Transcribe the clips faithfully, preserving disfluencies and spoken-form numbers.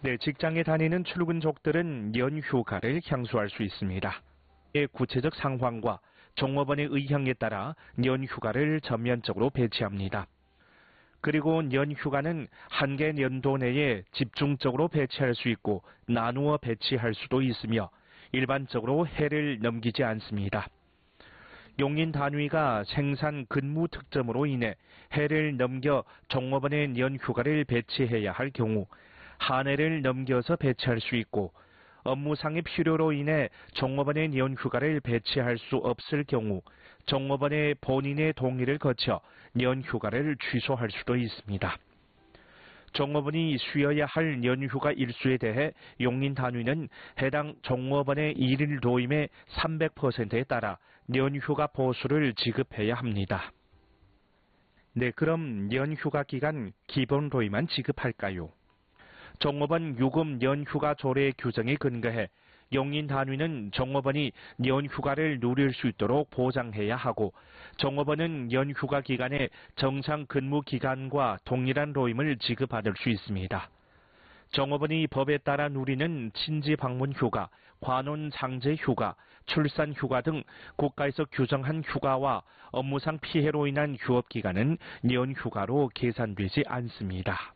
네, 직장에 다니는 출근족들은 연휴가를 향수할 수 있습니다. 의 구체적 상황과 종업원의 의향에 따라 연휴가를 전면적으로 배치합니다. 그리고 연휴가는 한 개 연도 내에 집중적으로 배치할 수 있고 나누어 배치할 수도 있으며 일반적으로 해를 넘기지 않습니다. 용인 단위가 생산 근무 특점으로 인해 해를 넘겨 종업원의 연휴가를 배치해야 할 경우 한 해를 넘겨서 배치할 수 있고 업무상의 필요로 인해 종업원의 연휴가를 배치할 수 없을 경우 종업원의 본인의 동의를 거쳐 연휴가를 취소할 수도 있습니다. 종업원이 쉬어야 할 연휴가 일수에 대해 용인 단위는 해당 종업원의 일일 도임의 삼백 퍼센트에 따라 연휴가 보수를 지급해야 합니다. 네, 그럼 연휴가 기간 기본 도임만 지급할까요? 종업원 유급 연휴가 조례 규정에 근거해 용인 단위는 종업원이 연휴가를 누릴 수 있도록 보장해야 하고 종업원은 연휴가 기간에 정상 근무 기간과 동일한 로임을 지급받을 수 있습니다. 종업원이 법에 따라 누리는 친지 방문 휴가, 관혼 상제 휴가, 출산 휴가 등 국가에서 규정한 휴가와 업무상 피해로 인한 휴업 기간은 연휴가로 계산되지 않습니다.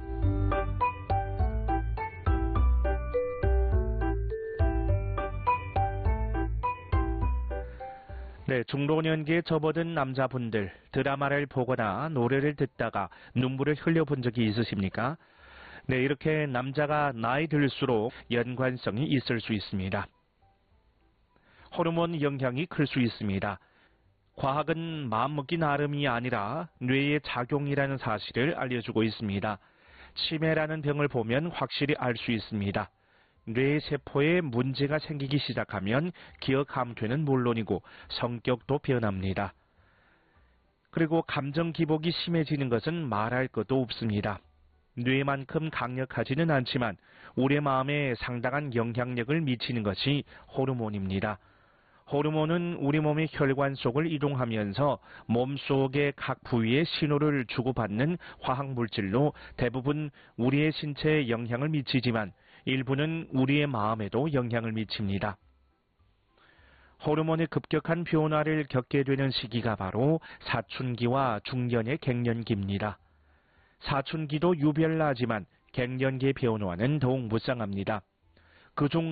네, 중老年기에 접어든 남자분들 드라마를 보거나 노래를 듣다가 눈물을 흘려본 적이 있으십니까? 네, 이렇게 남자가 나이 들수록 연관성이 있을 수 있습니다. 호르몬 영향이 클 수 있습니다. 과학은 마음먹기 나름이 아니라 뇌의 작용이라는 사실을 알려주고 있습니다. 치매라는 병을 보면 확실히 알 수 있습니다. 뇌 세포에 문제가 생기기 시작하면 기억 함퇴는 물론이고 성격도 변합니다. 그리고 감정 기복이 심해지는 것은 말할 것도 없습니다. 뇌만큼 강력하지는 않지만 우리 마음에 상당한 영향력을 미치는 것이 호르몬입니다. 호르몬은 우리 몸의 혈관 속을 이동하면서 몸속의 각 부위에 신호를 주고받는 화학물질로 대부분 우리의 신체에 영향을 미치지만 일부는 우리의 마음에도 영향을 미칩니다. 호르몬의 급격한 변화를 겪게 되는 시기가 바로 사춘기와 중년의 갱년기입니다. 사춘기도 유별나지만 갱년기의 변화는 더욱 무쌍합니다. 그중